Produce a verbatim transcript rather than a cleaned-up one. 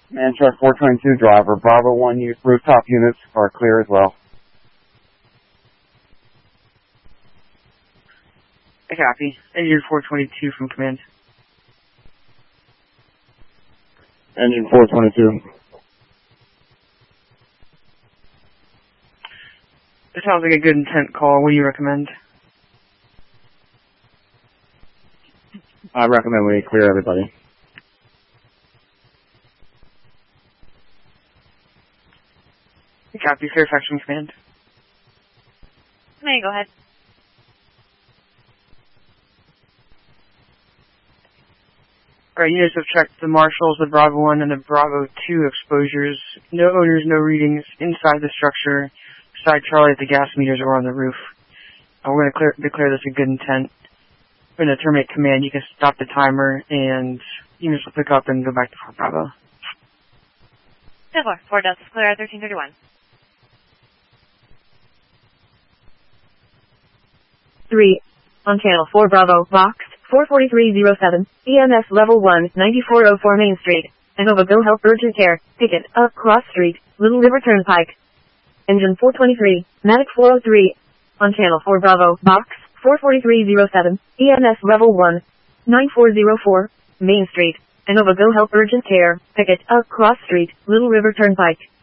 Man Truck four twenty-two driver, Bravo one rooftop units are clear as well. I copy. Engine four twenty-two from command. Engine four twenty-two. It sounds like a good intent call. What do you recommend? I recommend we clear everybody. I copy. Fairfax from command. May go ahead. Alright, units have checked the Marshals, the Bravo one, and the Bravo two exposures. No owners, no readings inside the structure. Beside Charlie at the gas meters or on the roof. Uh, we're going to clear, declare this a good intent. We're going to terminate command. You can stop the timer, and units will pick up and go back to Fort Bravo. ten four, four Delta is clear at thirteen thirty-one. three. On channel four Bravo, box four forty-three oh seven, E M S level one, ninety-four oh four Main Street. Inova Go Help Urgent Care, ticket, up Cross Street, Little River Turnpike. Engine four twenty-three, Matic four oh three. On channel four Bravo, box four forty-three oh seven, E M S level one, nine four oh four, Main Street. Inova Go Help Urgent Care, ticket, up Cross Street, Little River Turnpike.